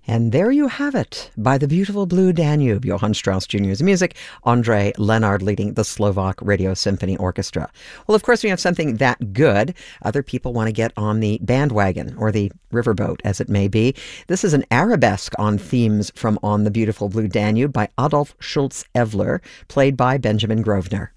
And there you have it, by the beautiful Blue Danube, Johann Strauss Jr.'s music, André Lenard leading the Slovak Radio Symphony Orchestra. Well, of course, we have something that good. Other people want to get on the bandwagon, or the riverboat, as it may be. This is an arabesque on themes from On the Beautiful Blue Danube by Adolf Schultz-Evler, played by Benjamin Grosvenor.